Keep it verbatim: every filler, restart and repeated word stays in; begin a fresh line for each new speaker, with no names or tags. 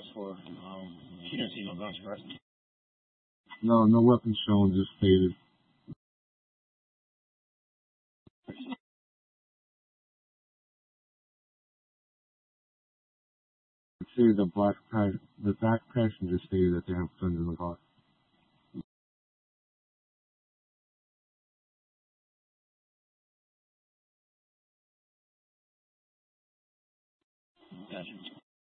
was for. Um, she didn't see no guns, correct?
No, no weapons shown, just stated. It stated the black pa- the back passenger stated that they have guns in the car.
Gotcha.